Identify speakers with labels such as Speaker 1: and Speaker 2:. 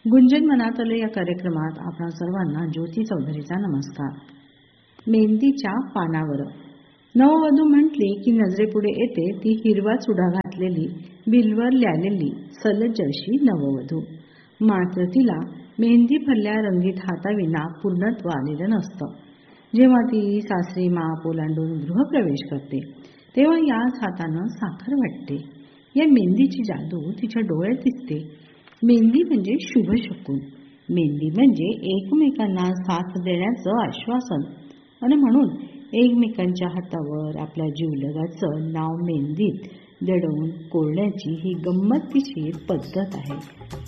Speaker 1: गुंजन मनातले या कार्यक्रमात आपणा सर्वांना ज्योती चौधरीचा नमस्कार. मेहंदीच्या पानावर. नववधू म्हटली की नजरेपुढे येते ती हिरवा चुडा घातलेली, बिलवर ल्यालेली सलज अशी नववधू. मात्र तिला मेहंदी भरल्या रंगीत हाताविना पूर्णत्व आलेलं नसतं. जेव्हा ती सासरी माप ओलांडून गृहप्रवेश करते तेव्हा याच हातानं साखर वाटते. या मेहंदीची जादू तिच्या डोळ्यात दिसते. मेहंदी म्हणजे शुभ शकून. मेहंदी म्हणजे एकमेकांना साथ देण्याचं आश्वासन. आणि म्हणून एकमेकांच्या हातावर आपल्या जीवलगाचं नाव मेहंदीत दडवून कोरण्याची ही गंमतशीर पद्धत आहे.